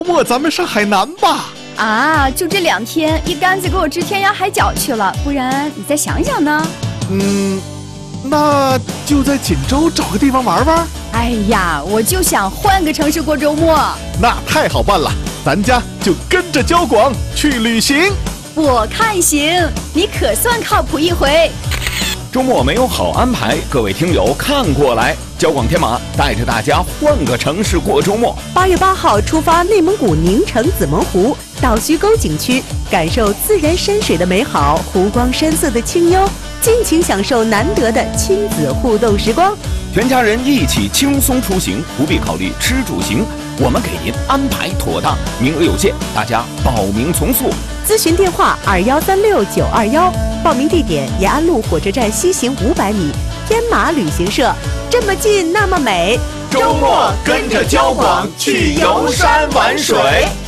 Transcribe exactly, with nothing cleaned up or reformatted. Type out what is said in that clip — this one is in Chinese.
末咱们上海南吧。 啊，就这两天，一竿子给我支天涯海角去了，不然你再想想呢？ 嗯，那就在锦州找个地方玩玩。 哎呀，我就想换个城市过周末。 那太好办了，咱家就跟着交广去旅行。 我看行，你可算靠谱一回。 周末没有好安排，各位听友看过来，交广天马带着大家换个城市过周末。 八月八号出发内蒙古宁城子门湖到徐沟景区，感受自然山水的美好，湖光山色的清幽，尽情享受难得的亲子互动时光。 全家人一起轻松出行，不必考虑吃住行，我们给您安排妥当，名额有限，大家报名从速。 咨询电话二幺三六九二幺，报名地点延安路火车站西行五百米，天马旅行社。这么近，那么美， 周末跟着交广去游山玩水。